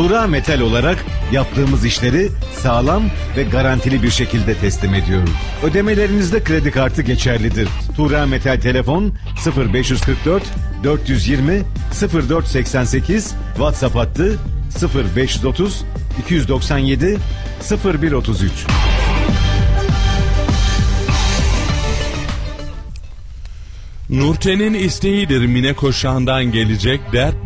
Tuğra Metal olarak yaptığımız işleri sağlam ve garantili bir şekilde teslim ediyoruz. Ödemelerinizde kredi kartı geçerlidir. Tuğra Metal telefon 0544 420 0488, WhatsApp hattı 0530 297 0133. Nurten'in isteğidir Mine Koşan'dan gelecek dert